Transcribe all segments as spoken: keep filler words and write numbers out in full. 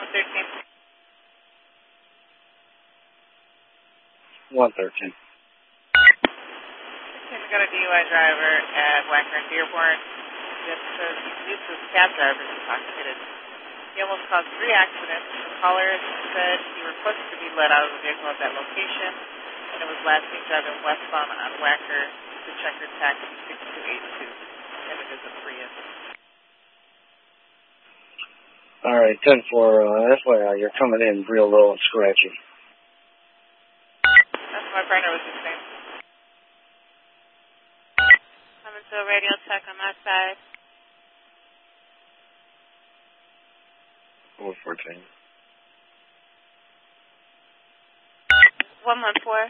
thirteen. one thirteen. We got a D U I driver at Wacker and Dearborn. This says he used his cab driver to intoxicated. He almost caused three accidents. The caller said he requested to be let out of the vehicle at that location, and it was last seen driving westbound on Wacker to Checker Taxi six two eight two, and it is a Prius. All right, ten four, uh, F Y I, you're coming in real low and scratchy. That's what my partner was just saying. Coming to a radio check on that side. four fourteen. one one four.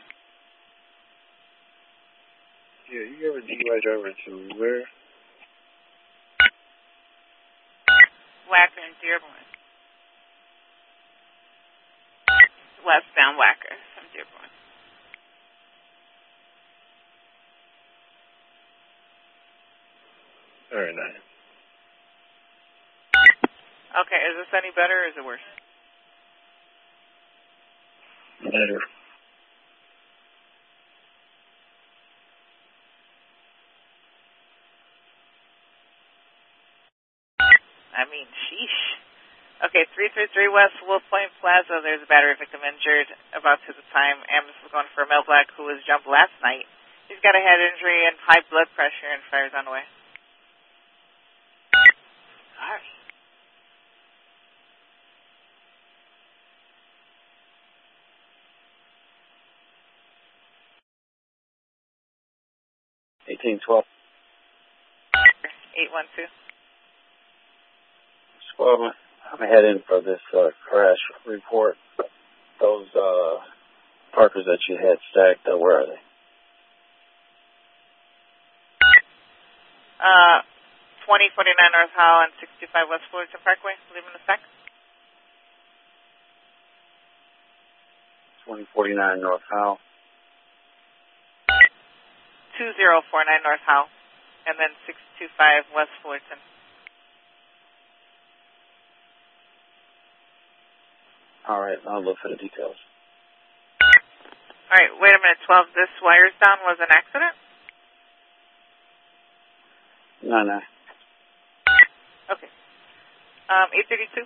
Yeah, you have a D U I driver to where? Wacker and Dearborn. Westbound Wacker from Dearborn. Very nice. Okay, is this any better or is it worse? Better. I mean, sheesh. Okay, three three three West Wolf Point Plaza, there's a battery victim injured. About to the time, ambulance was going for a male black who was jumped last night. He's got a head injury and high blood pressure and fire's on the way. Sorry. eighteen twelve. eight one two. Squad, I'm heading for this uh, crash report. Those uh, parkers that you had stacked, uh, where are they? Uh, twenty forty-nine North Howell and sixty-five West Fullerton Parkway. Leaving the sec. twenty forty-nine North Howell. two zero four nine North Howell. And then six two five West Fullerton. All right, I'll look for the details. All right, wait a minute, twelve. This wires down was an accident? No, no. Okay. Um, eight thirty-two.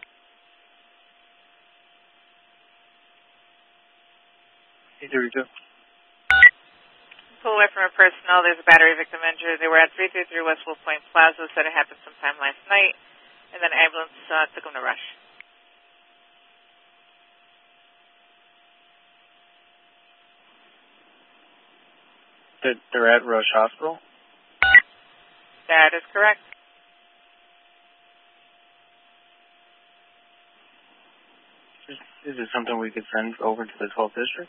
eight thirty-two. Pull away from a personnel. There's a battery victim injured. They were at three three three West Wolf Point Plaza. Said it happened sometime last night. And then ambulance uh, took them to Rush. They're, they're at Rush Hospital? That is correct. Is, is it something we could send over to the twelfth District?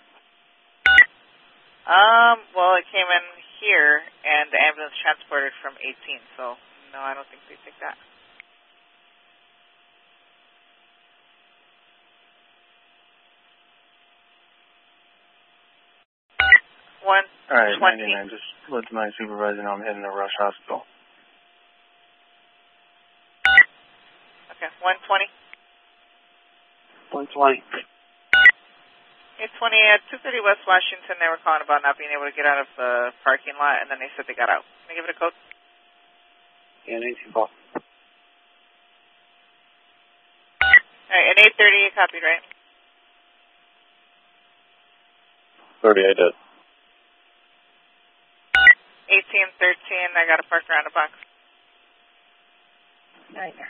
Um, well, it came in here, and the ambulance transported from eighteen, so no, I don't think they take that. One All right, twenty. ninety-nine. Just let my supervisor know I'm heading to Rush Hospital. Okay, one twenty. one twenty. eight twenty at two thirty West Washington. They were calling about not being able to get out of the parking lot, and then they said they got out. Can I give it a code? Yeah, eighteen ball. All right, and eight thirty, you copied, right? thirty, I did. eighteen thirteen, I got a park around the box. Right there.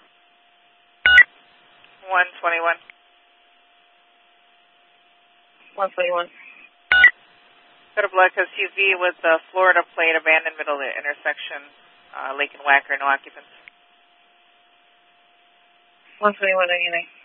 one twenty-one. one twenty-one. Got a black S U V with the Florida plate abandoned middle of the intersection, uh, Lake and Wacker, no occupants. one twenty-one ninety-nine.